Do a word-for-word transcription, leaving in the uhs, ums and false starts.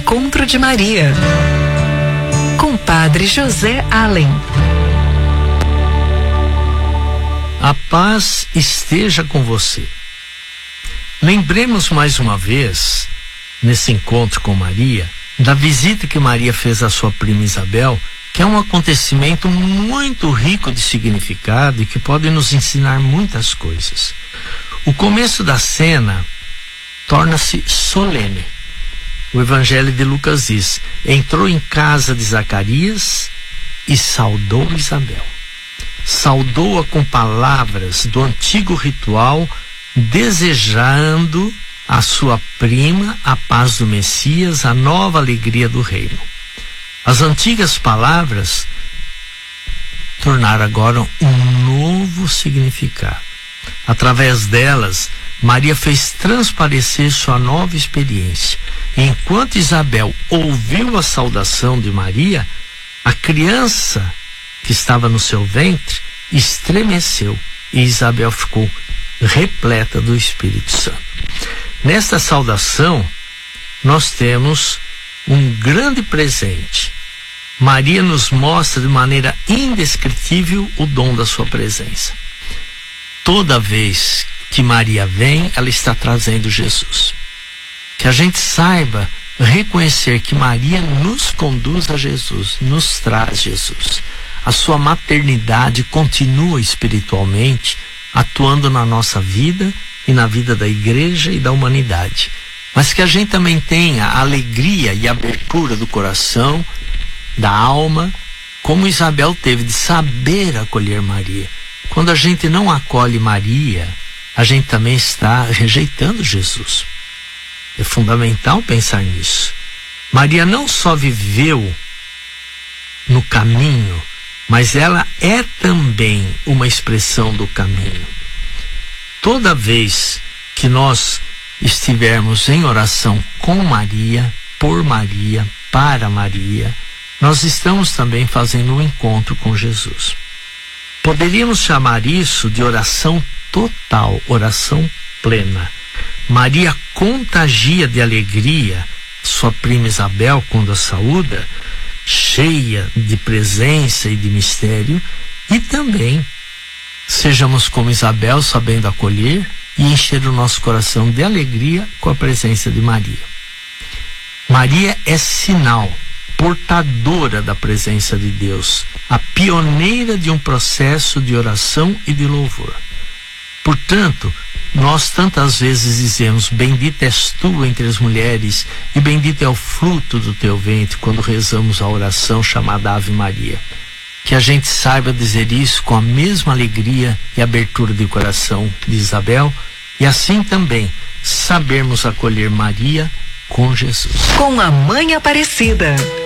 encontro de Maria, com Padre José Allen. A paz esteja com você. Lembremos mais uma vez, nesse encontro com Maria, da visita que Maria fez à sua prima Isabel, que é um acontecimento muito rico de significado e que pode nos ensinar muitas coisas. O começo da cena torna-se solene. O Evangelho de Lucas diz: entrou em casa de Zacarias e saudou Isabel. Saudou-a com palavras do antigo ritual, desejando a sua prima a paz do Messias, a nova alegria do reino. As antigas palavras tornaram agora um novo significado. Através delas, Maria fez transparecer sua nova experiência. Enquanto Isabel ouviu a saudação de Maria, a criança que estava no seu ventre estremeceu e Isabel ficou repleta do Espírito Santo. Nesta saudação, nós temos um grande presente. Maria nos mostra de maneira indescritível o dom da sua presença. Toda vez que Maria vem, ela está trazendo Jesus. Que a gente saiba reconhecer que Maria nos conduz a Jesus, nos traz Jesus. A sua maternidade continua espiritualmente atuando na nossa vida e na vida da igreja e da humanidade. Mas que a gente também tenha a alegria e a abertura do coração, da alma, como Isabel teve, de saber acolher Maria. Quando a gente não acolhe Maria, a gente também está rejeitando Jesus. É fundamental pensar nisso. Maria não só viveu no caminho, mas ela é também uma expressão do caminho. Toda vez que nós estivermos em oração com Maria, por Maria, para Maria, nós estamos também fazendo um encontro com Jesus. Poderíamos chamar isso de oração total, oração plena. Maria contagia de alegria sua prima Isabel quando a saúda, cheia de presença e de mistério, e também sejamos como Isabel, sabendo acolher e encher o nosso coração de alegria com a presença de Maria. Maria é sinal, portadora da presença de Deus, a pioneira de um processo de oração e de louvor. Portanto, nós tantas vezes dizemos: bendita és tu entre as mulheres e bendito é o fruto do teu ventre, quando rezamos a oração chamada Ave Maria. Que a gente saiba dizer isso com a mesma alegria e abertura de coração de Isabel, e assim também sabermos acolher Maria com Jesus. Com a Mãe Aparecida.